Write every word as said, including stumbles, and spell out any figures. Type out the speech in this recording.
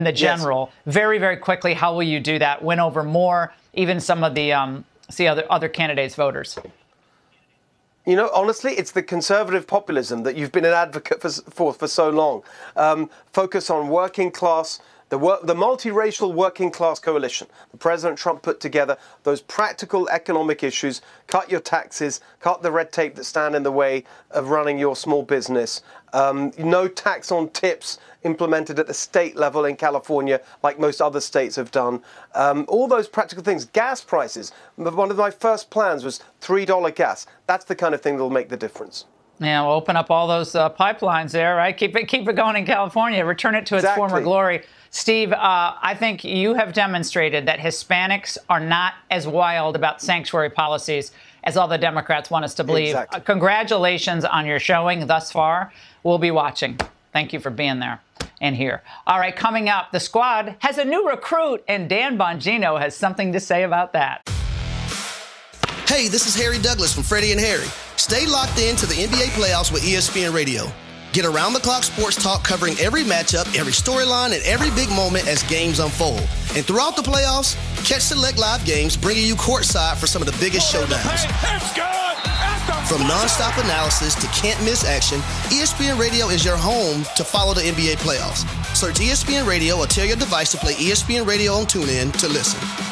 the general. Yes. Very, very quickly, how will you do that? Win over more, even some of the um, see other other candidates' voters. You know, honestly, it's the conservative populism that you've been an advocate for for, for so long. Um, focus on working class. The, work, the multiracial working class coalition that President Trump put together, those practical economic issues, cut your taxes, cut the red tape that stand in the way of running your small business, um, no tax on tips implemented at the state level in California like most other states have done. Um, all those practical things, gas prices. One of my first plans was three dollar gas. That's the kind of thing that will make the difference. Yeah, we'll open up all those uh, pipelines there, right? Keep it, keep it going in California. Return it to its Exactly. former glory. Steve, uh, I think you have demonstrated that Hispanics are not as wild about sanctuary policies as all the Democrats want us to believe. Exactly. Uh, congratulations on your showing thus far. We'll be watching. Thank you for being there and here. All right, coming up, the squad has a new recruit, and Dan Bongino has something to say about that. Hey, this is Harry Douglas from Freddie and Harry. Stay locked in to the N B A playoffs with E S P N Radio. Get around-the-clock sports talk covering every matchup, every storyline, and every big moment as games unfold. And throughout the playoffs, catch select live games bringing you courtside for some of the biggest showdowns. From nonstop analysis to can't-miss action, E S P N Radio is your home to follow the N B A playoffs. Search E S P N Radio or tell your device to play E S P N Radio on TuneIn to listen.